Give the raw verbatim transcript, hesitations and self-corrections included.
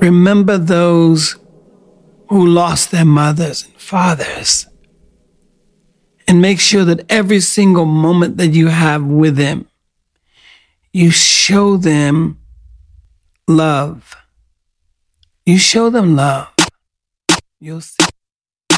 Remember those who lost their mothers and fathers. And make sure that every single moment that you have with them, you show them love. You show them love. You'll see.